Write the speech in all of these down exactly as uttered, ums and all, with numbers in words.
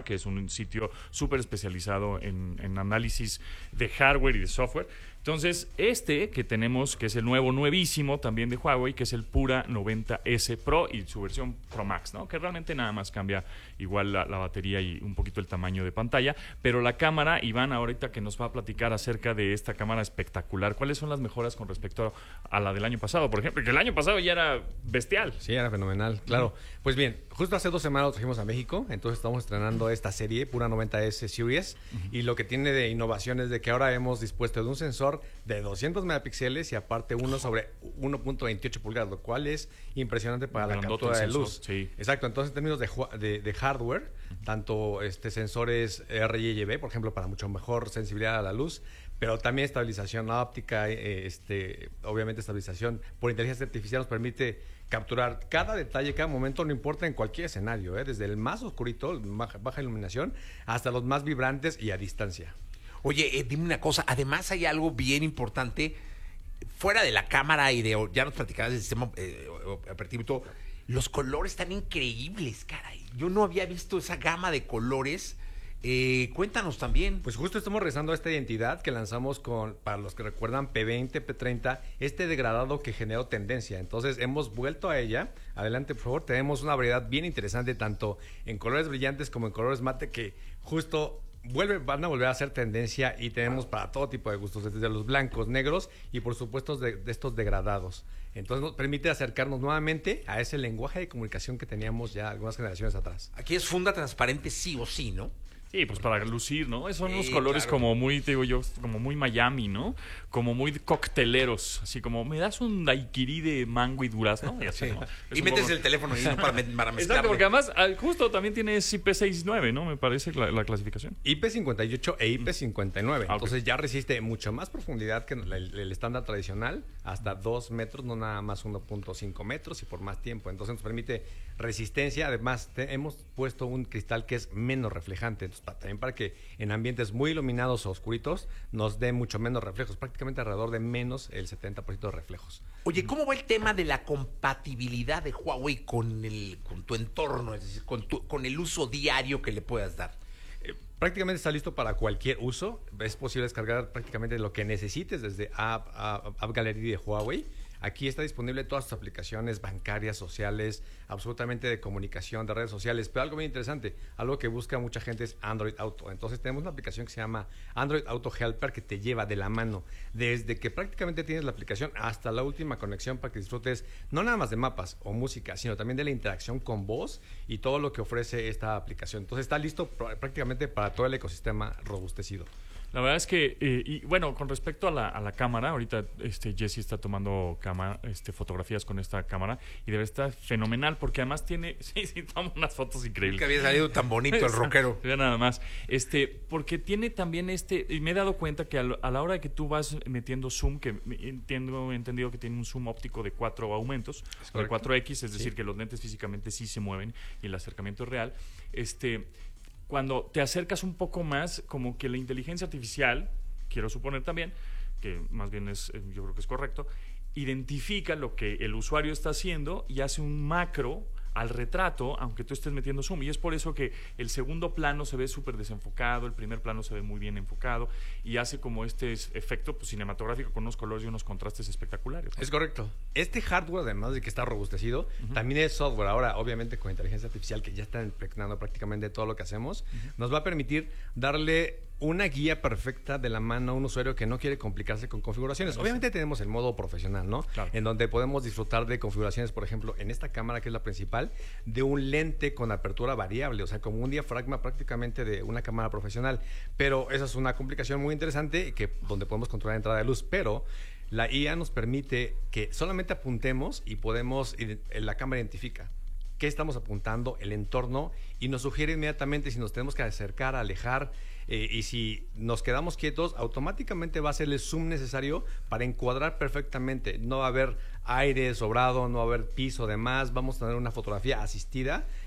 que es un sitio súper especializado en, en análisis de hardware y de software. Entonces, este que tenemos, que es el nuevo, nuevísimo también de Huawei, que es el Pura noventa ese Pro y su versión Pro Max, ¿no? Que realmente nada más cambia igual la, la batería y un poquito el tamaño de pantalla. Pero la cámara, Iván, ahorita que nos va a platicar acerca de esta cámara espectacular, ¿cuáles son las mejoras con respecto a la del año pasado, por ejemplo? Que el año pasado ya era bestial. Sí, era fenomenal, claro. Uh-huh. Pues bien, justo hace dos semanas trajimos a México, entonces estamos estrenando esta serie, Pura noventa ese Series, uh-huh. y lo que tiene de innovación es de que ahora hemos dispuesto de un sensor de doscientos megapíxeles y aparte uno sobre uno punto veintiocho pulgadas, lo cual es impresionante para la captura de luz. Sí. Exacto, entonces en términos de, de, de hardware, uh-huh. tanto este, sensores R Y B, por ejemplo, para mucho mejor sensibilidad a la luz, pero también estabilización óptica, eh, este, obviamente estabilización por inteligencia artificial nos permite capturar cada detalle, cada momento, no importa en cualquier escenario, ¿eh? Desde el más oscurito, baja iluminación, hasta los más vibrantes y a distancia. Oye, eh, dime una cosa, además hay algo bien importante, fuera de la cámara y de, ya nos platicabas del sistema eh, operativo y todo, los colores están increíbles, caray. Yo no había visto esa gama de colores. Eh, cuéntanos también. Pues justo estamos regresando a esta identidad que lanzamos con, para los que recuerdan, P veinte, P treinta, este degradado que generó tendencia. Entonces hemos vuelto a ella. Adelante, por favor. Tenemos una variedad bien interesante, tanto en colores brillantes como en colores mate, que justo vuelve, van a volver a ser tendencia y tenemos para todo tipo de gustos, desde los blancos, negros y por supuesto de, de estos degradados. Entonces nos permite acercarnos nuevamente a ese lenguaje de comunicación que teníamos ya algunas generaciones atrás. Aquí es funda transparente sí o sí, ¿no? Sí, pues para lucir, ¿no? Son unos sí, colores claro. como muy, te digo yo, como muy Miami, ¿no? Como muy cocteleros, así como, ¿me das un daiquiri de mango y durazno? Y, así, sí. ¿no? Y metes poco... el teléfono ahí, ¿no? para, para mezclarlo. Exacto, porque además justo también tiene I P sesenta y nueve, ¿no? Me parece la, la clasificación. I P cincuenta y ocho e I P cincuenta y nueve. Ah, Entonces okay. ya resiste mucho más profundidad que el, el estándar tradicional, hasta dos metros, no nada más uno punto cinco metros y por más tiempo. Entonces nos permite resistencia. Además, te, hemos puesto un cristal que es menos reflejante. Entonces, para, también para que en ambientes muy iluminados o oscuritos nos dé mucho menos reflejos, prácticamente alrededor de menos el setenta por ciento de reflejos. Oye, ¿cómo va el tema de la compatibilidad de Huawei con el con tu entorno, es decir, con, tu, con el uso diario que le puedas dar? Eh, prácticamente está listo para cualquier uso. Es posible descargar prácticamente lo que necesites desde App, App, App Gallery de Huawei. Aquí está disponible todas sus aplicaciones bancarias, sociales, absolutamente de comunicación, de redes sociales. Pero algo muy interesante, algo que busca mucha gente es Android Auto. Entonces tenemos una aplicación que se llama Android Auto Helper que te lleva de la mano desde que prácticamente tienes la aplicación hasta la última conexión para que disfrutes no nada más de mapas o música, sino también de la interacción con voz y todo lo que ofrece esta aplicación. Entonces está listo prácticamente para todo el ecosistema robustecido. La verdad es que, eh, y bueno, con respecto a la, a la cámara, ahorita este, Jesse está tomando cama, este, fotografías con esta cámara y debe estar fenomenal porque además tiene, sí, sí, toma unas fotos increíbles. Nunca había salido tan bonito el rockero. Ya nada más. Este, porque tiene también este, y me he dado cuenta que a, a la hora de que tú vas metiendo zoom, que entiendo, he entendido que tiene un zoom óptico de cuatro aumentos, de cuatro equis, es decir, sí. que los lentes físicamente sí se mueven y el acercamiento es real, este... Cuando te acercas un poco más, como que la inteligencia artificial, quiero suponer también, que más bien es, yo creo que es correcto, identifica lo que el usuario está haciendo y hace un macro al retrato, aunque tú estés metiendo zoom. Y es por eso que el segundo plano se ve súper desenfocado, el primer plano se ve muy bien enfocado y hace como este efecto pues, cinematográfico con unos colores y unos contrastes espectaculares, ¿no? Es correcto. Este hardware, además de que está robustecido, uh-huh. también es software. Ahora, obviamente, con inteligencia artificial, que ya está impregnando prácticamente todo lo que hacemos, uh-huh. nos va a permitir darle una guía perfecta de la mano a un usuario que no quiere complicarse con configuraciones. Obviamente tenemos el modo profesional, ¿no? Claro. En donde podemos disfrutar de configuraciones, por ejemplo, en esta cámara que es la principal, de un lente con apertura variable, o sea, como un diafragma prácticamente de una cámara profesional. Pero esa es una complicación muy interesante que, donde podemos controlar la entrada de luz, pero la I A nos permite que solamente apuntemos y podemos, la cámara identifica qué estamos apuntando, el entorno, y nos sugiere inmediatamente si nos tenemos que acercar, alejar, eh, y si nos quedamos quietos, automáticamente va a ser el zoom necesario para encuadrar perfectamente. No va a haber aire sobrado, no va a haber piso de más, vamos a tener una fotografía asistida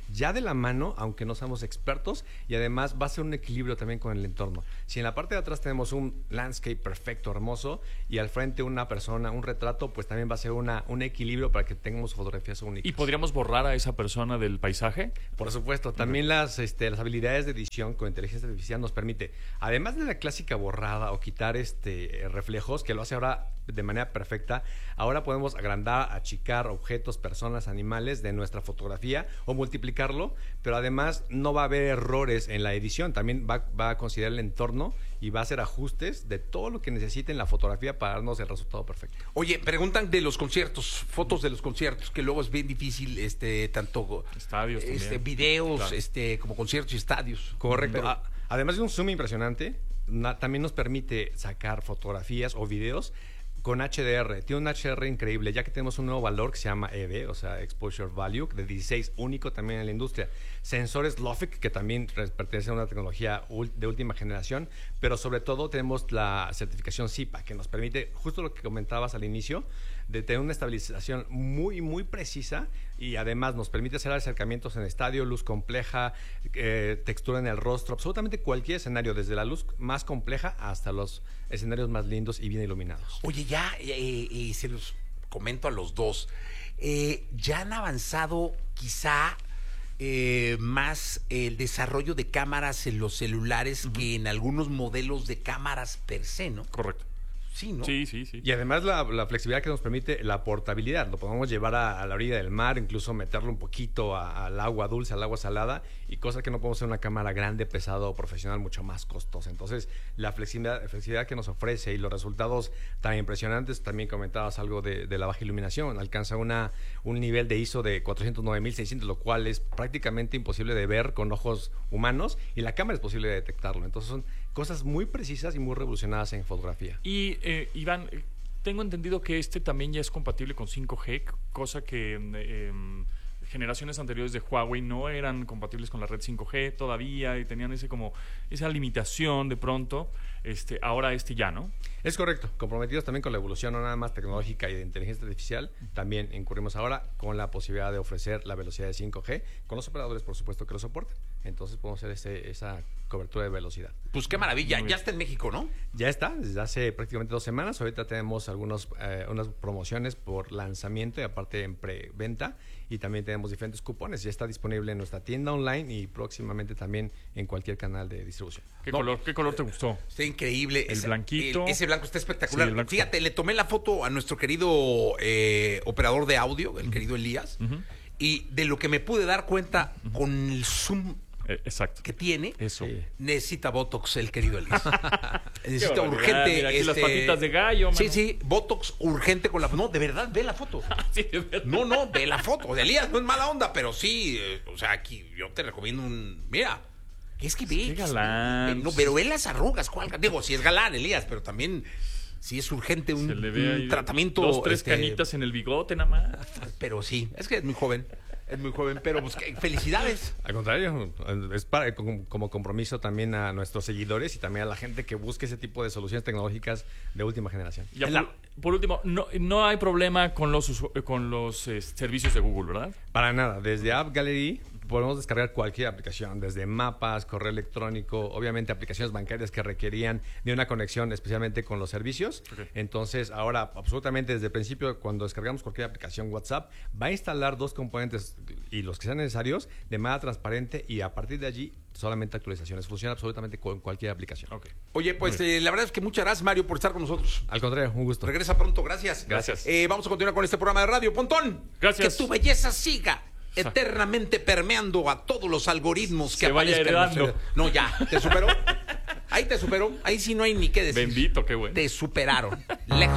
ya de la mano, aunque no seamos expertos, y además va a ser un equilibrio también con el entorno. Si en la parte de atrás tenemos un landscape perfecto, hermoso, y al frente una persona, un retrato, pues también va a ser una, un equilibrio para que tengamos fotografías únicas. ¿Y podríamos borrar a esa persona del paisaje? Por supuesto, también las, este, las habilidades de edición con inteligencia artificial nos permite, además de la clásica borrada o quitar este, reflejos, que lo hace ahora de manera perfecta, ahora podemos agrandar, achicar objetos, personas, animales de nuestra fotografía o multiplicarlo, pero además no va a haber errores en la edición, también va, va a considerar el entorno y va a hacer ajustes de todo lo que necesite en la fotografía para darnos el resultado perfecto. Oye, preguntan de los conciertos, fotos de los conciertos, que luego es bien difícil, este, tanto estadios, este, también. videos, Claro. este, como conciertos y estadios. Correcto. Pero- A- además de un zoom impresionante, na- también nos permite sacar fotografías o videos con H D R. Tiene un H D R increíble, ya que tenemos un nuevo valor que se llama E V, o sea, Exposure Value, de dieciséis, único también en la industria. Sensores LOFIC, que también pertenece a una tecnología ul- de última generación, pero sobre todo tenemos la certificación C I P A, que nos permite, justo lo que comentabas al inicio, de tener una estabilización muy, muy precisa y además nos permite hacer acercamientos en estadio, luz compleja, eh, textura en el rostro, absolutamente cualquier escenario, desde la luz más compleja hasta los escenarios más lindos y bien iluminados. Oye, ya eh, eh, se los comento a los dos. Eh, ya han avanzado quizá eh, más el desarrollo de cámaras en los celulares uh-huh. que en algunos modelos de cámaras per se, ¿no? Correcto. Sí, ¿no? Sí, sí, sí. Y además la, la flexibilidad que nos permite la portabilidad. Lo podemos llevar a, a la orilla del mar, incluso meterlo un poquito a- al agua dulce, al agua salada, y cosas que no podemos hacer en una cámara grande, pesada o profesional, mucho más costosa. Entonces, la flexibilidad, flexibilidad que nos ofrece y los resultados tan impresionantes, también comentabas algo de, de la baja iluminación. Alcanza una, un nivel de I S O de cuatrocientos nueve mil seiscientos, lo cual es prácticamente imposible de ver con ojos humanos, y la cámara es posible de detectarlo. Entonces, son cosas muy precisas y muy revolucionadas en fotografía. Y, eh, Iván, eh, tengo entendido que este también ya es compatible con cinco G, cosa que eh, generaciones anteriores de Huawei no eran compatibles con la red cinco G todavía y tenían ese como esa limitación de pronto. Este, ahora este ya, ¿no? Es correcto. Comprometidos también con la evolución, no nada más tecnológica y de inteligencia artificial, también incurrimos ahora con la posibilidad de ofrecer la velocidad de cinco G con los operadores, por supuesto, que lo soporten. Entonces podemos hacer ese, esa cobertura de velocidad. Pues qué maravilla. Ya está en México, ¿no? Ya está, desde hace prácticamente dos semanas. Ahorita tenemos algunos, eh, unas promociones por lanzamiento y aparte en preventa. Y también tenemos diferentes cupones. Ya está disponible en nuestra tienda online y próximamente también en cualquier canal de distribución. ¿Qué, No. color, ¿Qué color te gustó? Está increíble. El Ese- blanquito. el- ese blanco está espectacular. Sí, el blanco Fíjate, está- le tomé la foto a nuestro querido eh, operador de audio, el querido Elías, Ujú. y de lo que me pude dar cuenta con el zoom Eh, exacto. que tiene, Eso. Sí. necesita Botox el querido Elías. Necesita Qué barbaridad, urgente. mira, aquí las este, patitas de gallo, Sí, mano. sí, Botox urgente con la. No, de verdad, ve la foto. Sí, de verdad. No, no, ve la foto. De Elías no es mala onda, pero sí, eh, o sea, aquí yo te recomiendo un. Mira. Es que ve. qué galán. ve- no, pero ve las arrugas, ¿cuál? Digo, si es galán, Elías, pero también si es urgente un, Se le ve ahí un tratamiento. dos, tres este, canitas en el bigote nada más. Pero sí, es que es muy joven. Es muy joven, pero pues que- felicidades. Al contrario, es para, como, como compromiso también a nuestros seguidores y también a la gente que busque ese tipo de soluciones tecnológicas de última generación. Ya En la- por, por último, no, no hay problema con los usu- con los eh, servicios de Google, ¿verdad? Para nada, desde App Gallery podemos descargar cualquier aplicación, desde mapas, correo electrónico, obviamente aplicaciones bancarias que requerían de una conexión especialmente con los servicios. Ok. Entonces, ahora absolutamente desde el principio, cuando descargamos cualquier aplicación WhatsApp, va a instalar dos componentes y los que sean necesarios de manera transparente y a partir de allí solamente actualizaciones. Funciona absolutamente con cualquier aplicación. Ok. Oye, pues eh, la verdad es que muchas gracias, Mario, por estar con nosotros. Al contrario, un gusto. Regresa pronto, gracias. Gracias. Eh, vamos a continuar con este programa de radio. Pontón. Gracias. Que tu belleza siga eternamente permeando a todos los algoritmos que Se vaya aparezcan en heredando. nuestra- No, ya, te superó. Ahí te superó. Ahí sí no hay ni qué decir. Bendito, qué bueno. Te superaron. Lejos.